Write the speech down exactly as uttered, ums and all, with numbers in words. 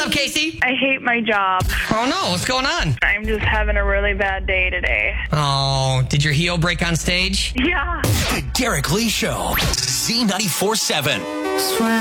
up, Casey? I hate my job. Oh, no. What's going on? I'm just having a really bad day today. Oh, did your heel break on stage? Yeah. The Derek Lee Show. Z ninety-four seven.